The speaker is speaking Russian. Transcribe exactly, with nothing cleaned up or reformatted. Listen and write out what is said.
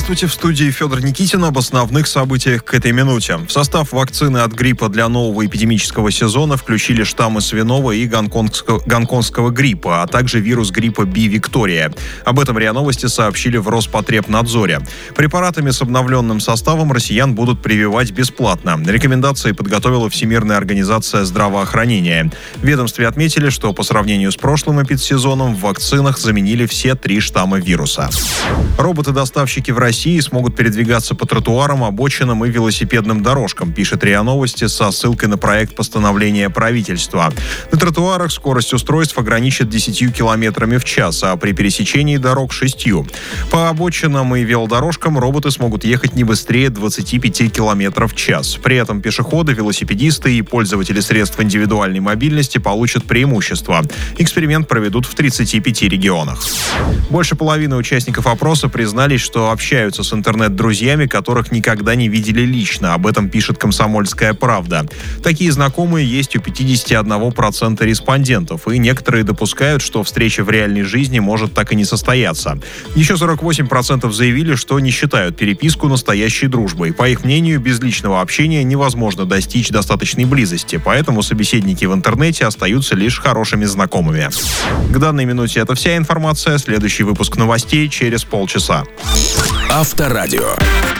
Здравствуйте, в студии Федор Никитин об основных событиях к этой минуте. В состав вакцины от гриппа для нового эпидемического сезона включили штаммы свиного и гонконгского, гонконгского гриппа, а также вирус гриппа Би Виктория. Об этом РИА Новости сообщили в Роспотребнадзоре. Препаратами с обновленным составом россиян будут прививать бесплатно. Рекомендации подготовила Всемирная организация здравоохранения. В ведомстве отметили, что по сравнению с прошлым эпидсезоном в вакцинах заменили все три штамма вируса. Роботы-доставщики в России смогут передвигаться по тротуарам, обочинам и велосипедным дорожкам, пишет РИА Новости со ссылкой на проект постановления правительства. На тротуарах скорость устройств ограничит десятью километрами в час, а при пересечении дорог шестью. По обочинам и велодорожкам роботы смогут ехать не быстрее двадцати пяти километров в час. При этом пешеходы, велосипедисты и пользователи средств индивидуальной мобильности получат преимущество. Эксперимент проведут в тридцати пяти регионах. Больше половины участников опроса признались, что общаются с интернет-друзьями, которых никогда не видели лично. Об этом пишет «Комсомольская правда». Такие знакомые есть у пятидесяти одного процента респондентов, и некоторые допускают, что встреча в реальной жизни может так и не состояться. Еще сорок восемь процентов заявили, что не считают переписку настоящей дружбой. По их мнению, без личного общения невозможно достичь достаточной близости, поэтому собеседники в интернете остаются лишь хорошими знакомыми. К данной минуте это вся информация. Следующий выпуск новостей через полчаса. Авторадио.